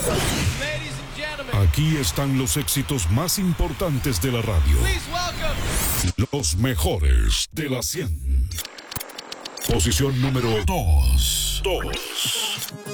Aquí están los éxitos más importantes de la radio. Los mejores de la 100. Posición número 2.